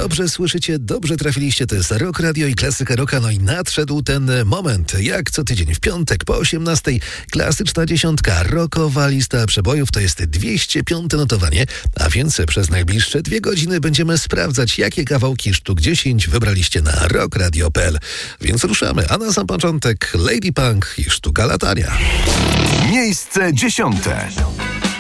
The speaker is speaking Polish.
Dobrze słyszycie, dobrze trafiliście, to jest Rock Radio i Klasyka Rocka, no i nadszedł ten moment. Jak co tydzień w piątek po 18:00 klasyczna dziesiątka, rockowa lista przebojów, to jest 205 notowanie, a więc przez najbliższe 2 godziny będziemy sprawdzać, jakie kawałki sztuk 10 wybraliście na rockradio.pl. Więc ruszamy, a na sam początek Lady Punk i sztuka latania. Miejsce 10.